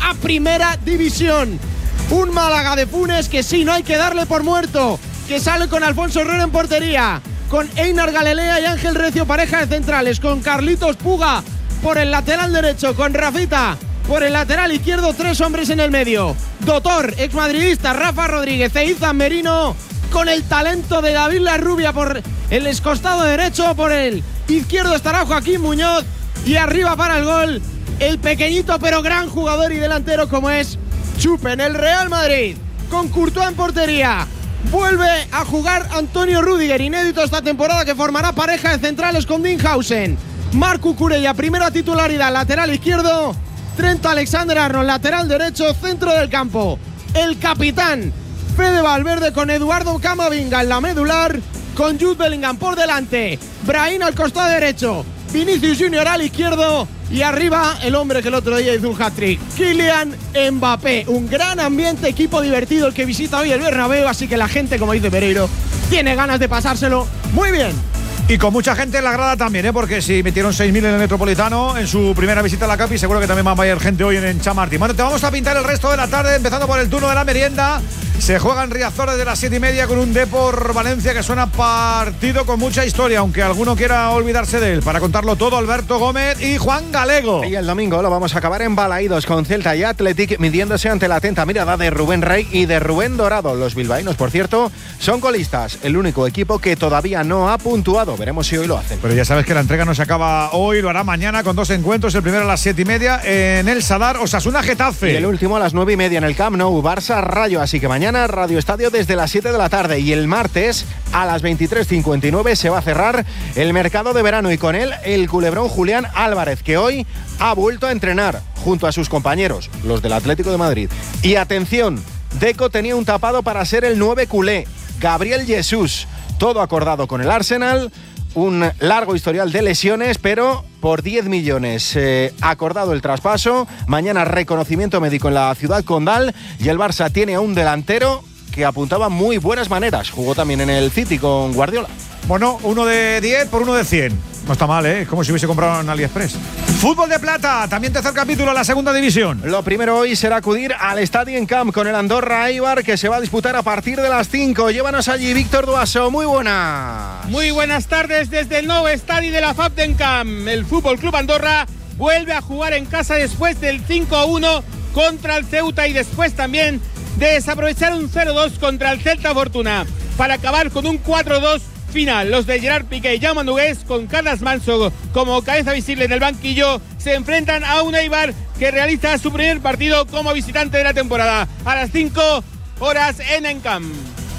a Primera División. Un Málaga de Funes que sí, no hay que darle por muerto, que sale con Alfonso Herrera en portería, con Einar Galilea y Ángel Recio pareja de centrales, con Carlitos Puga por el lateral derecho, con Rafita por el lateral izquierdo, 3 hombres en el medio. Doctor, exmadridista, Rafa Rodríguez e Izan Merino, con el talento de David Larrubia por el escostado derecho, por el izquierdo estará Joaquín Muñoz y arriba para el gol el pequeñito pero gran jugador y delantero como es Chupe. En el Real Madrid, con Courtois en portería, vuelve a jugar Antonio Rüdiger, inédito esta temporada, que formará pareja de centrales con Dinhausen. Marc Cucurella, primera titularidad, lateral izquierdo. Trent Alexander-Arnold, lateral derecho, centro del campo. El capitán Fede Valverde con Eduardo Camavinga en la medular, con Jude Bellingham por delante, Brahim al costado derecho, Vinicius Junior al izquierdo y arriba el hombre que el otro día hizo un hat-trick, Kylian Mbappé. Un gran ambiente, equipo divertido el que visita hoy el Bernabéu, así que la gente, como dice Pereiro, tiene ganas de pasárselo muy bien. Y con mucha gente en la grada también, porque si metieron 6.000 en el Metropolitano en su primera visita a la Capi, seguro que también va a ir gente hoy en Chamartín. Bueno, te vamos a pintar el resto de la tarde, empezando por el turno de la merienda. Se juega en Riazor desde las 7:30 con un Depor Valencia que suena partido con mucha historia, aunque alguno quiera olvidarse de él. Para contarlo todo, Alberto Gómez y Juan Galego. Y el domingo lo vamos a acabar en Balaídos con Celta y Athletic, midiéndose ante la atenta mirada de Rubén Rey y de Rubén Dorado. Los bilbaínos, por cierto, son colistas, el único equipo que todavía no ha puntuado. Veremos si hoy lo hacen. Pero ya sabes que la entrega no se acaba hoy, lo hará mañana con 2 encuentros. El primero a las 7:30 en el Sadar, Osasuna-Getafe. Y el último a las 9:30 en el Camp Nou, Barça-Rayo. Así que mañana Radio Estadio desde las 7 de la tarde. Y el martes a las 23:59 se va a cerrar el mercado de verano y con él el culebrón Julián Álvarez, que hoy ha vuelto a entrenar junto a sus compañeros, los del Atlético de Madrid. Y atención, Deco tenía un tapado para ser el 9 culé, Gabriel Jesús. Todo acordado con el Arsenal. Un largo historial de lesiones, pero por 10 millones acordado el traspaso. Mañana reconocimiento médico en la Ciudad Condal y el Barça tiene a un delantero que apuntaba muy buenas maneras. Jugó también en el City con Guardiola. Bueno, 1 de 10 por 1 de 100. No está mal, ¿eh? Es como si hubiese comprado en AliExpress. Fútbol de plata, también tercer capítulo a la segunda división. Lo primero hoy será acudir al Stadium Camp con el Andorra Eibar, que se va a disputar a partir de las 5. Llévanos allí, Víctor Duaso, muy buenas. Muy buenas tardes desde el nuevo estadio de la Fabden Camp. El Fútbol Club Andorra vuelve a jugar en casa después del 5-1 contra el Ceuta y después también de desaprovechar un 0-2 contra el Celta Fortuna para acabar con un 4-2 final. Los de Gerard Piqué y Jaume Nogués, con Carles Manso como cabeza visible en el banquillo, se enfrentan a un Eibar que realiza su primer partido como visitante de la temporada a las 5 horas en Encamp.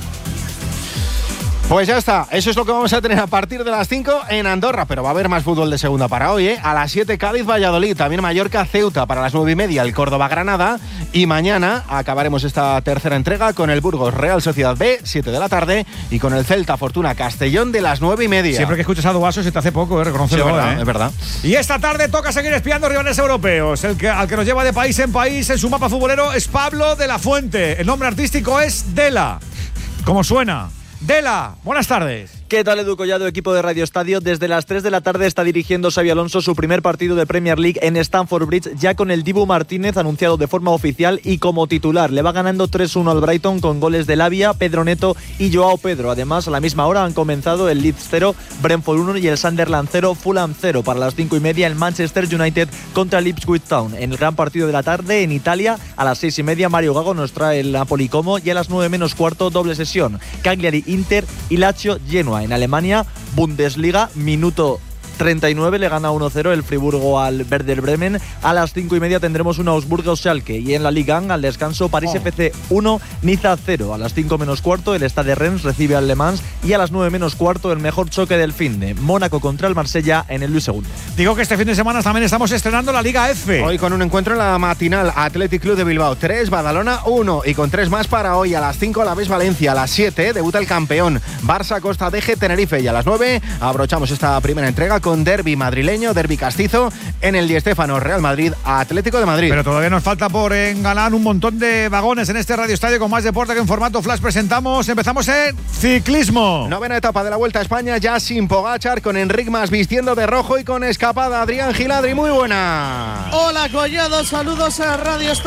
Pues ya está, eso es lo que vamos a tener a partir de las 5 en Andorra, pero va a haber más fútbol de segunda para hoy, ¿eh? A las 7 Cádiz-Valladolid, también Mallorca-Ceuta, para las 9:30 el Córdoba-Granada, y mañana acabaremos esta tercera entrega con el Burgos-Real Sociedad B, 7 de la tarde, y con el Celta-Fortuna-Castellón de las 9:30. Siempre que escuchas a Duaso se te hace poco, reconocerlo, sí, es verdad, es verdad. Y esta tarde toca seguir espiando rivales europeos. Al que nos lleva de país en país en su mapa futbolero es Pablo de la Fuente. El nombre artístico es Dela. ¿Cómo suena? Dela, buenas tardes. ¿Qué tal, Edu Collado, equipo de Radio Estadio? Desde las 3 de la tarde está dirigiendo Xabi Alonso su primer partido de Premier League en Stamford Bridge, ya con el Dibu Martínez anunciado de forma oficial y como titular. Le va ganando 3-1 al Brighton con goles de Lavia, Pedro Neto y Joao Pedro. Además, a la misma hora han comenzado el Leeds 0, Brentford 1 y el Sunderland 0, Fulham 0. Para las 5:30 el Manchester United contra el Ipswich Town. En el gran partido de la tarde en Italia, a las 6:30 Mario Gago nos trae el Napoli Como y a las 9:15 doble sesión. Cagliari Inter y Lazio Genoa. En Alemania, Bundesliga, minuto 39, le gana 1-0 el Friburgo al Werder Bremen. A las 5:30 tendremos un Augsburgo-Schalke. Y en la Ligue 1, al descanso, París FC 1, Niza 0. A las 5:15 el Stade Rennes recibe al Le Mans. Y a las 9:15 el mejor choque del finde, Mónaco contra el Marsella en el Luis II. Digo que este fin de semana también estamos estrenando la Liga F. Hoy con un encuentro en la matinal, Athletic Club de Bilbao 3, Badalona 1. Y con 3 más para hoy. A las 5 la Alavés Valencia. A las 7 debuta el campeón Barça Costa Deje Tenerife. Y a las 9 abrochamos esta primera entrega con derbi madrileño, derbi castizo en el Di Stéfano, Real Madrid Atlético de Madrid. Pero todavía nos falta por engalar un montón de vagones en este Radio Estadio con más deporte que en formato flash presentamos. Empezamos en ciclismo. Novena etapa de la Vuelta a España, ya sin Pogačar, con Enric Mas vistiendo de rojo y con escapada. Adrián Giladri, muy buena. Hola, Collado, saludos a Radio Estadio.